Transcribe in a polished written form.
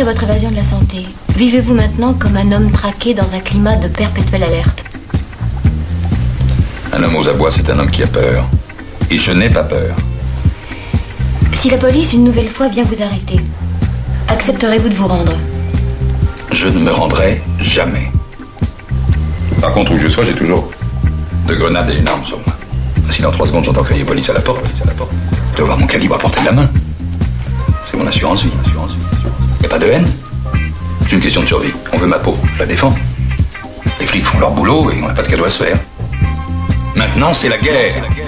Après votre évasion de la santé, vivez-vous maintenant comme un homme traqué dans un climat de perpétuelle alerte? Un homme aux abois, c'est un homme qui a peur. Et je n'ai pas peur. Si la police, une nouvelle fois, vient vous arrêter, accepterez-vous de vous rendre? Je ne me rendrai jamais. Par contre, où que je sois, j'ai toujours 2 grenades et une arme sur moi. Si dans 3 secondes, j'entends crier police à la porte, je dois avoir mon calibre à portée de la main. C'est mon assurance vie. Il n'y a pas de haine. C'est une question de survie. On veut ma peau, je la défends. Les flics font leur boulot et on n'a pas de cadeau à se faire. Maintenant, c'est la guerre.